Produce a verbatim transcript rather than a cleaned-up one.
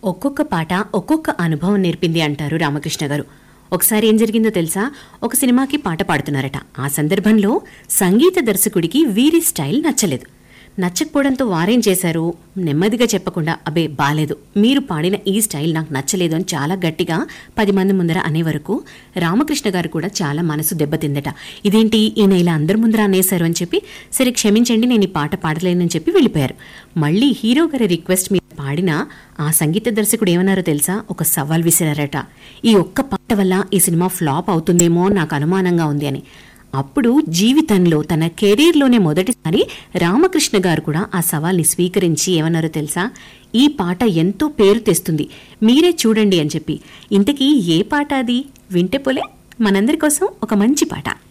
ఒక్కొక్క పాట ఒక్కొక్క అనుభవం నేర్పింది అంటారు రామకృష్ణ గారు. ఒకసారి ఏం జరిగిందో తెలుసా? ఒక సినిమాకి పాట పాడుతున్నారట. ఆ సందర్భంలో సంగీత దర్శకుడికి వీరి స్టైల్ నచ్చలేదు. నచ్చకపోవడంతో వారేం చేశారు, నెమ్మదిగా చెప్పకుండా అబే బాలేదు, మీరు పాడిన ఈ స్టైల్ నాకు నచ్చలేదు అని చాలా గట్టిగా పది మంది ముందర అనే వరకు రామకృష్ణ గారు కూడా చాలా మనసు దెబ్బతిందట. ఇదేంటి ఈయన ఇలా అందరి ముందర అనేశారు అని చెప్పి, సరే క్షమించండి నేను ఈ పాట పాడలేనని చెప్పి వెళ్ళిపోయారు. మళ్ళీ హీరో గారి రిక్వెస్ట్ మీద పాడిన ఆ సంగీత దర్శకుడు ఏమన్నారో తెలుసా? ఒక సవాల్ విసిరారట. ఈ ఒక్క పాట వల్ల ఈ సినిమా ఫ్లాప్ అవుతుందేమో నాకు అనుమానంగా ఉంది అని. అప్పుడు జీవితంలో తన కెరీర్లోనే మొదటిసారి రామకృష్ణ గారు కూడా ఆ సవాల్ని స్వీకరించి ఏమన్నారో తెలుసా? ఈ పాట ఎంతో పేరు తెస్తుంది, మీరే చూడండి అని చెప్పి. ఇంతకీ ఏ పాట అది? వింటే పోలే, మనందరి కోసం ఒక మంచి పాట.